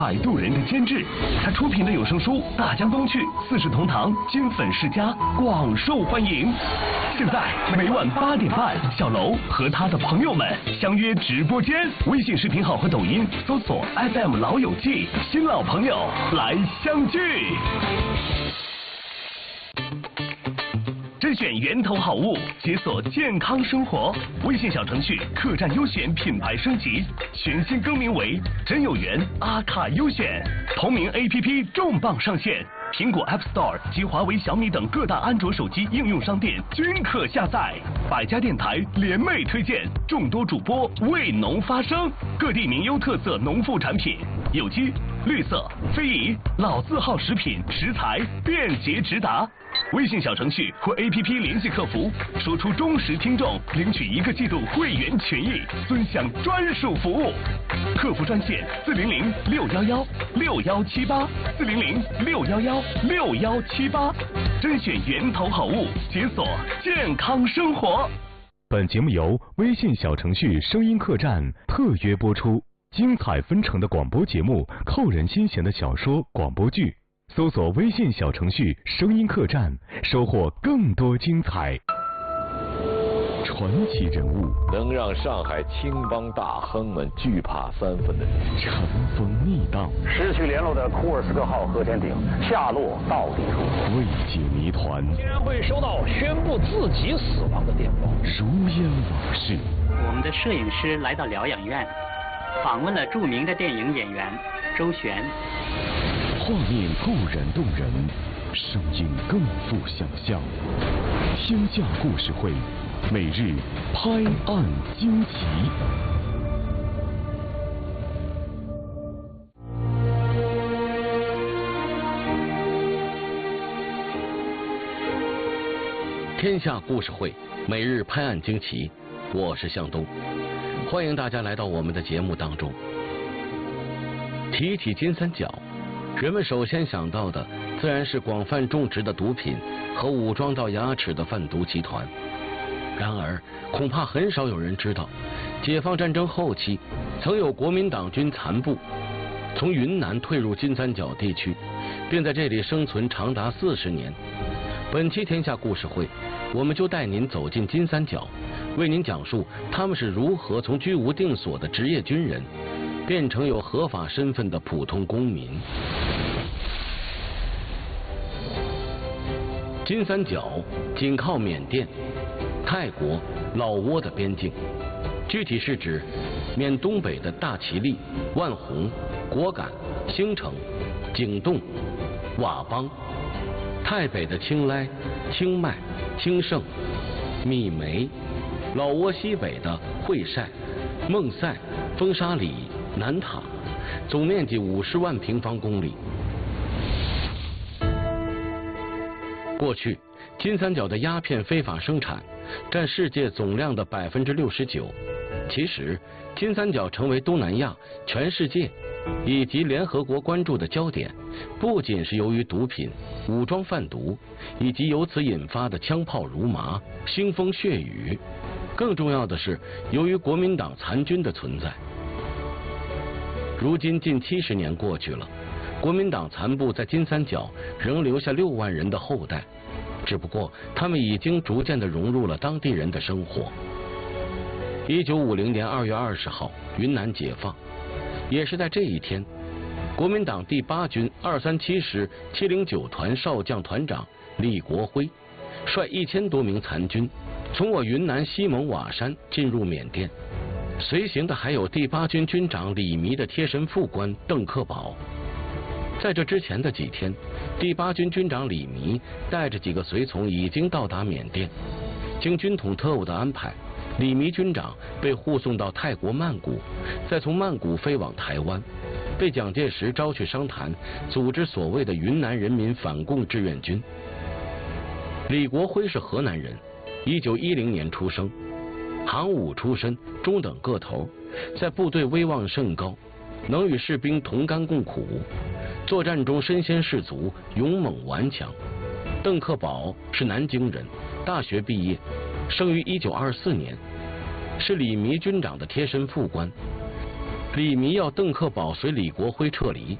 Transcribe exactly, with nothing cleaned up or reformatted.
摆渡人的监制，他出品的有声书《大江东去》《四世同堂》《金粉世家》广受欢迎。现在每晚八点半，小楼和他的朋友们相约直播间，微信视频号和抖音搜索 F M 老友记，新老朋友来相聚。甄选源头好物，解锁健康生活。微信小程序客栈优选品牌升级，全新更名为真有缘阿卡优选。同名 A P P 重磅上线，苹果 App Store 及华为、小米等各大安卓手机应用商店均可下载。百家电台联袂推荐，众多主播为农发声，各地名优特色农副产品，有机、绿色、非遗、老字号食品食材便捷直达。微信小程序或 A P P 联系客服，说出忠实听众，领取一个季度会员权益，尊享专属服务。客服专线四零零六幺幺六幺七八四零零六幺幺六幺七八，甄选源头好物，解锁健康生活。 本节目由微信小程序声音客栈特约播出，精彩纷呈的广播节目，扣人心弦的小说广播剧。搜索微信小程序声音客栈，收获更多精彩。传奇人物， 能让上海青帮大亨们惧怕三分的人， 尘封逆荡， 失去联络的库尔斯克号核潜艇下落到底如何？ 未解谜团， 竟然会收到宣布自己死亡的电报， 如烟往事。 我们的摄影师来到疗养院，访问了著名的电影演员周璇。 画面固然动人，声音更富想象。天下故事会，每日拍案惊奇。 天下故事会，每日拍案惊奇。我是向东，欢迎大家来到我们的节目当中。提起金三角，人们首先想到的自然是广泛种植的毒品和武装到牙齿的贩毒集团。然而，恐怕很少有人知道，解放战争后期，曾有国民党军残部从云南退入金三角地区，并在这里生存长达四十年。本期天下故事会，我们就带您走进金三角，为您讲述他们是如何从居无定所的职业军人变成有合法身份的普通公民。金三角紧靠缅甸、泰国、老挝的边境，具体是指缅东北的大其力、万宏、果敢、兴城、景栋、佤邦；泰北的清莱、清迈、清盛、米梅；老挝西北的会晒、孟赛、风沙里、南塔，总面积五十万平方公里。过去，金三角的鸦片非法生产占世界总量的百分之六十九。其实，金三角成为东南亚、全世界以及联合国关注的焦点，不仅是由于毒品、武装贩毒以及由此引发的枪炮如麻、腥风血雨，更重要的是由于国民党残军的存在。如今近七十年过去了，国民党残部在金三角仍留下六万人的后代，只不过他们已经逐渐地融入了当地人的生活。一九五零年二月二十号，云南解放，也是在这一天，国民党第八军二三七师七零九团少将团长李国辉率一千多名残军从我云南西蒙瓦山进入缅甸，随行的还有第八军军长李弥的贴身副官邓克保。在这之前的几天，第八军军长李弥带着几个随从已经到达缅甸。经军统特务的安排，李弥军长被护送到泰国曼谷，再从曼谷飞往台湾，被蒋介石招去商谈，组织所谓的云南人民反共志愿军。李国辉是河南人，一九一零年出生，行伍出身，中等个头，在部队威望甚高，能与士兵同甘共苦，作战中身先士卒，勇猛顽强。邓克保是南京人，大学毕业，生于一九二四年，是李弥军长的贴身副官。 李弥要邓克保随李国辉撤离。